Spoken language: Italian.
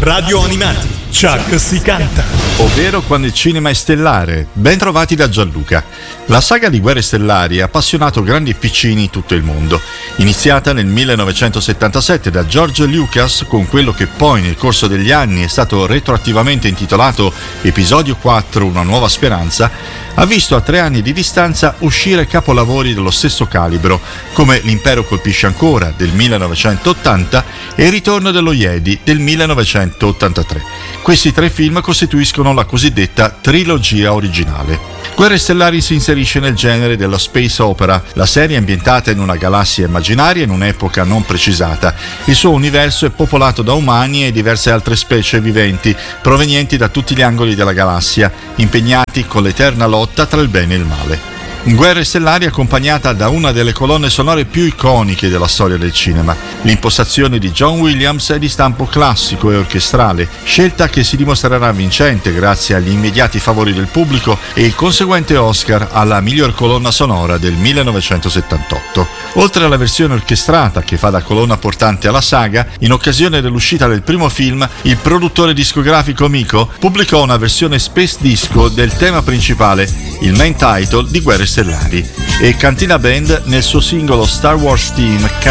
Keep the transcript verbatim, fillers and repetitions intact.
Radio Animati, Chuck si canta. Ovvero Quando il cinema è stellare. Ben trovati da Gianluca. La saga di Guerre Stellari ha appassionato grandi e piccini in tutto il mondo. Iniziata nel millenovecentosettantasette da George Lucas con quello che poi nel corso degli anni è stato retroattivamente intitolato Episodio quattro, Una nuova speranza, ha visto a tre anni di distanza uscire capolavori dello stesso calibro, come L'impero colpisce ancora del millenovecentottanta e Il ritorno dello Jedi del millenovecentottantatré. Questi tre film costituiscono la cosiddetta trilogia originale. Guerre Stellari si inserisce nel genere della space opera. La serie è ambientata in una galassia immaginaria in un'epoca non precisata. Il suo universo è popolato da umani e diverse altre specie viventi provenienti da tutti gli angoli della galassia, impegnati con l'eterna lotta tra il bene e il male. Guerre Stellari è accompagnata da una delle colonne sonore più iconiche della storia del cinema. L'impostazione di John Williams è di stampo classico e orchestrale, scelta che si dimostrerà vincente grazie agli immediati favori del pubblico e il conseguente Oscar alla miglior colonna sonora del millenovecentosettantotto. Oltre alla versione orchestrata che fa da colonna portante alla saga, in occasione dell'uscita del primo film, il produttore discografico Miko pubblicò una versione space disco del tema principale, il main title di Guerre Stellari, e Cantina Band nel suo singolo Star Wars Theme